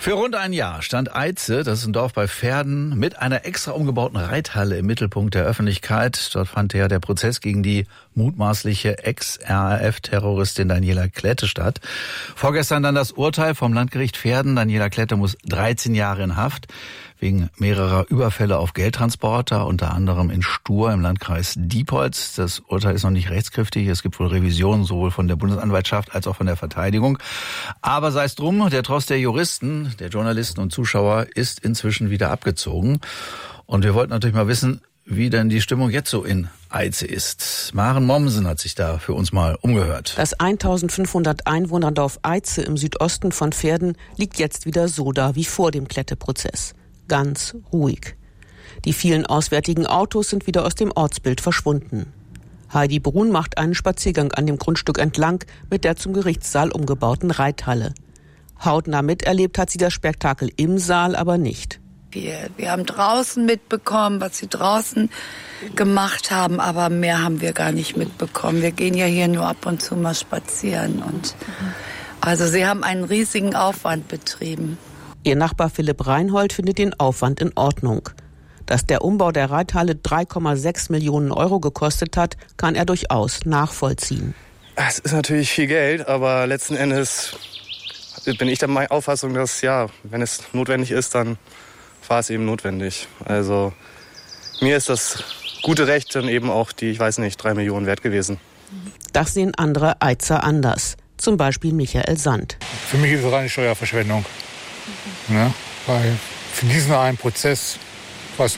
Für rund ein Jahr stand Eitze, das ist ein Dorf bei Verden, mit einer extra umgebauten Reithalle im Mittelpunkt der Öffentlichkeit. Dort fand ja der Prozess gegen die mutmaßliche Ex-RAF-Terroristin Daniela Klette statt. Vorgestern dann das Urteil vom Landgericht Verden. Daniela Klette muss 13 Jahre in Haft wegen mehrerer Überfälle auf Geldtransporter, unter anderem in Stur im Landkreis Diepholz. Das Urteil ist noch nicht rechtskräftig. Es gibt wohl Revisionen sowohl von der Bundesanwaltschaft als auch von der Verteidigung. Aber sei es drum, der Tross der Juristen, der Journalisten und Zuschauer ist inzwischen wieder abgezogen. Und wir wollten natürlich mal wissen, wie denn die Stimmung jetzt so in Eitze ist. Maren Mommsen hat sich da für uns mal umgehört. Das 1500 Einwohnerdorf Eitze im Südosten von Verden liegt jetzt wieder so da wie vor dem Klette-Prozess. Ganz ruhig. Die vielen auswärtigen Autos sind wieder aus dem Ortsbild verschwunden. Heidi Brun macht einen Spaziergang an dem Grundstück entlang mit der zum Gerichtssaal umgebauten Reithalle. Hautnah miterlebt hat sie das Spektakel im Saal aber nicht. Wir haben draußen mitbekommen, was sie draußen gemacht haben, aber mehr haben wir gar nicht mitbekommen. Wir gehen ja hier nur ab und zu mal spazieren. Also sie haben einen riesigen Aufwand betrieben. Ihr Nachbar Philipp Reinhold findet den Aufwand in Ordnung. Dass der Umbau der Reithalle 3,6 Millionen Euro gekostet hat, kann er durchaus nachvollziehen. Es ist natürlich viel Geld, aber letzten Endes bin ich der Auffassung, dass wenn es notwendig ist, dann war es eben notwendig. Also mir ist das gute Recht dann eben auch die, 3 Millionen wert gewesen. Das sehen andere Eitzer anders. Zum Beispiel Michael Sand. Für mich ist es reine Steuerverschwendung. Ja, weil für diesen einen Prozess, ist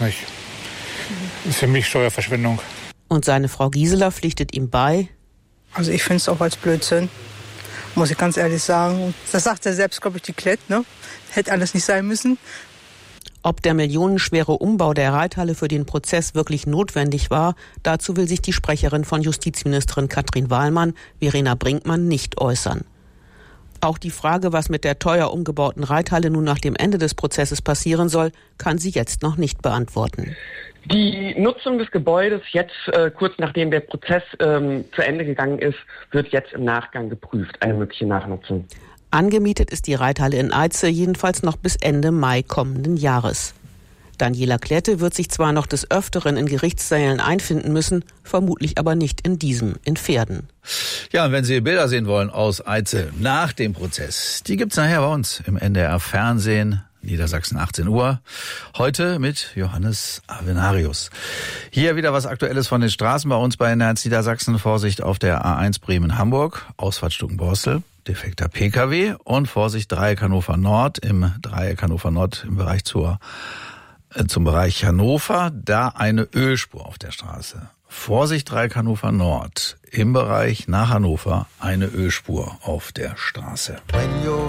für mich Steuerverschwendung. Und seine Frau Gisela pflichtet ihm bei. Also ich finde es auch als Blödsinn, muss ich ganz ehrlich sagen. Das sagt er selbst, glaube ich, die Klett, ne? Hätte alles nicht sein müssen. Ob der millionenschwere Umbau der Reithalle für den Prozess wirklich notwendig war, dazu will sich die Sprecherin von Justizministerin Katrin Wahlmann, Verena Brinkmann, nicht äußern. Auch die Frage, was mit der teuer umgebauten Reithalle nun nach dem Ende des Prozesses passieren soll, kann sie jetzt noch nicht beantworten. Die Nutzung des Gebäudes jetzt, kurz nachdem der Prozess zu Ende gegangen ist, wird jetzt im Nachgang geprüft, eine mögliche Nachnutzung. Angemietet ist die Reithalle in Eitze jedenfalls noch bis Ende Mai kommenden Jahres. Daniela Klette wird sich zwar noch des Öfteren in Gerichtssälen einfinden müssen, vermutlich aber nicht in diesem, in Verden. Ja, und wenn Sie Bilder sehen wollen aus Eitze nach dem Prozess, die gibt's nachher bei uns im NDR Fernsehen, Niedersachsen 18 Uhr. Heute mit Johannes Avenarius. Hier wieder was Aktuelles von den Straßen bei uns bei NDR Niedersachsen. Vorsicht auf der A1 Bremen-Hamburg, Ausfahrt Stukenborstel. Defekter Pkw und Vorsicht Dreieck Hannover Nord, im Dreieck Hannover Nord im Bereich zum Bereich Hannover, da eine Ölspur auf der Straße. Vorsicht Dreieck Hannover Nord, im Bereich nach Hannover eine Ölspur auf der Straße.